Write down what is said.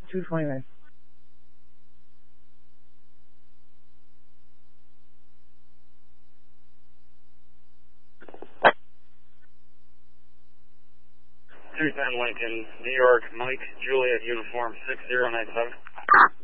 229. Lincoln, New York, Mike, Juliet, uniform 6097.